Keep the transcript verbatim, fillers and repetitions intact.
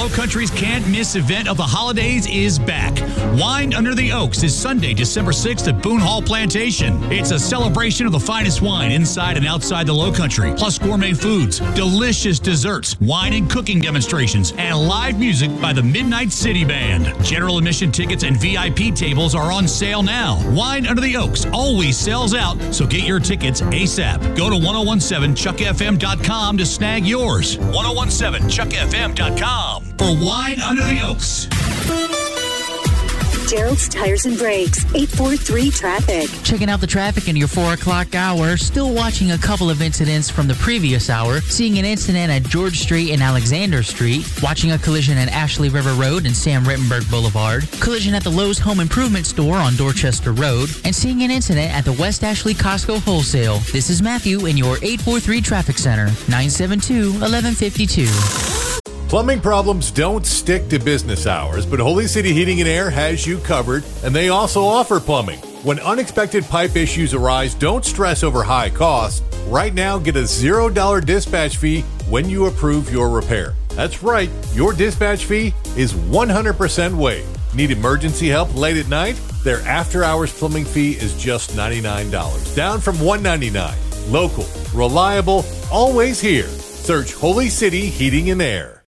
Low Country's can't-miss event of the holidays is back. Wine Under the Oaks is Sunday, December sixth at Boone Hall Plantation. It's a celebration of the finest wine inside and outside the Low Country, plus gourmet foods, delicious desserts, wine and cooking demonstrations, and live music by the Midnight City Band. General admission tickets and V I P tables are on sale now. Wine Under the Oaks always sells out, so get your tickets ASAP. Go to ten seventeen chuck f m dot com to snag yours. ten seventeen chuck f m dot com for Wine Under the Oaks. Gerald's Tires and Brakes, eight four three traffic. Checking out the traffic in your four o'clock hour. Still watching a couple of incidents from the previous hour. Seeing an incident at George Street and Alexander Street. Watching a collision at Ashley River Road and Sam Rittenberg Boulevard. Collision at the Lowe's Home Improvement Store on Dorchester Road. And seeing an incident at the West Ashley Costco Wholesale. This is Matthew in your eight four three Traffic Center, nine seven two, one one five two. Plumbing problems don't stick to business hours, but Holy City Heating and Air has you covered, and they also offer plumbing. When unexpected pipe issues arise, don't stress over high costs. Right now, get a zero dollar dispatch fee when you approve your repair. That's right, your dispatch fee is one hundred percent waived. Need emergency help late at night? Their after-hours plumbing fee is just ninety-nine dollars, down from one hundred ninety-nine dollars. Local, reliable, always here. Search Holy City Heating and Air.